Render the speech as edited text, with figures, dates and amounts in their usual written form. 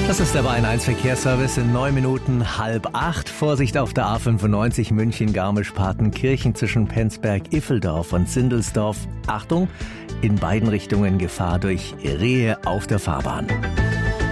Das ist der Bayern 1 Verkehrsservice in 9 Minuten 7:30. Vorsicht auf der A95 München-Garmisch-Partenkirchen zwischen Penzberg-Iffeldorf und Sindelsdorf. Achtung, in beiden Richtungen Gefahr durch Rehe auf der Fahrbahn.